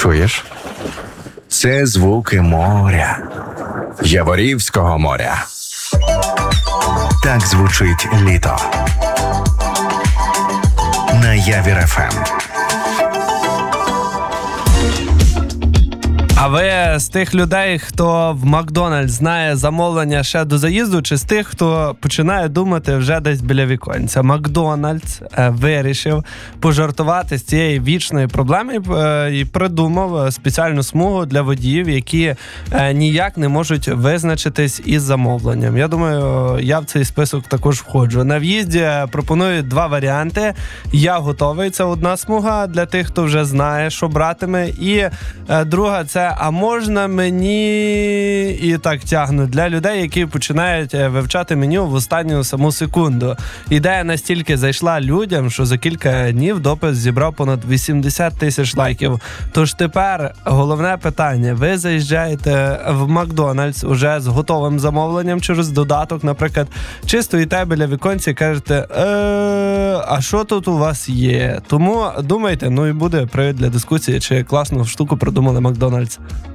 Чуєш? Це звуки моря. Яворівського моря. Так звучить літо. На Явір ФМ. А ви з тих людей, хто в Макдональдс знає замовлення ще до заїзду, чи з тих, хто починає думати вже десь біля віконця? Макдональдс вирішив пожартувати з цієї вічної проблеми і придумав спеціальну смугу для водіїв, які ніяк не можуть визначитись із замовленням. Я думаю, я в цей список також входжу. На в'їзді пропонують два варіанти. Я готовий, це одна смуга для тих, хто вже знає, що братиме. І друга – це «А можна мені?» і так тягнуть для людей, які починають вивчати меню в останню саму секунду. Ідея настільки зайшла людям, що за кілька днів допис зібрав понад 80 тисяч лайків. Тож тепер головне питання. Ви заїжджаєте в Макдональдс уже з готовим замовленням через додаток, наприклад, чи стоїте біля віконця і кажете «А що тут у вас є?» Тому думайте, ну і буде привід для дискусії, чи класну штуку придумали Макдональдс.